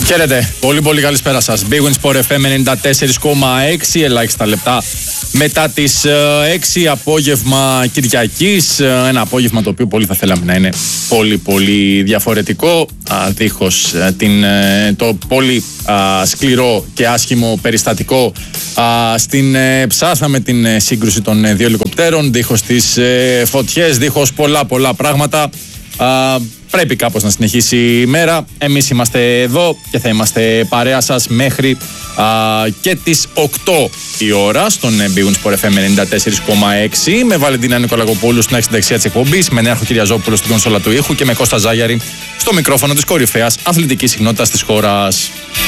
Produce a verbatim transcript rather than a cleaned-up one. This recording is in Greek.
Χαίρετε, πολύ πολύ καλησπέρα σας. Big Win Sport εφ εμ ενενήντα τέσσερα κόμμα έξι, ελάχιστα λεπτά μετά τις έξι, απόγευμα Κυριακής. Ένα απόγευμα το οποίο πολύ θα θέλαμε να είναι πολύ πολύ διαφορετικό, δίχως την, το πολύ σκληρό και άσχημο περιστατικό στην Ψάθα με την σύγκρουση των δύο ελικοπτέρων, δίχως τις φωτιές, δίχως πολλά πολλά πράγματα. Πρέπει κάπως να συνεχίσει η μέρα. Εμείς είμαστε εδώ και θα είμαστε παρέα σας μέχρι α, και τις οκτώ η ώρα στον Big Win Sport εφ εμ ενενήντα τέσσερα κόμμα έξι, με Βαλεντίνα Νικολακοπούλου στην άξιση δεξιά της εκπομπής, με Νέαρχο Κυριαζόπουλο στην κονσόλα του ήχου και με Κώστα Ζάγιαρη στο μικρόφωνο της κορυφαίας αθλητικής συχνότητας της χώρας.